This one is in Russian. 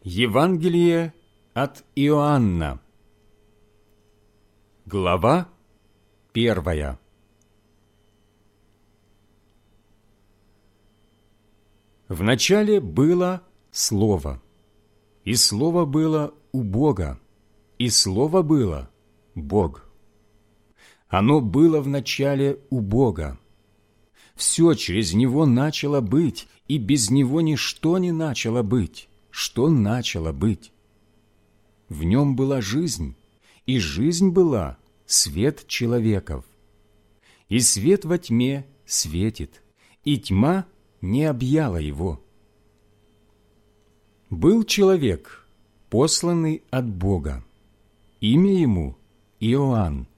Евангелие от Иоанна, глава 1. Вначале было Слово, и Слово было у Бога, и Слово было Бог. Оно было вначале у Бога. Все через Него начало быть, и без Него ничто не начало быть, что начало быть. В Нем была жизнь, и жизнь была свет человеков. И свет во тьме светит, и тьма не объяла его. Был человек, посланный от Бога, имя ему Иоанн.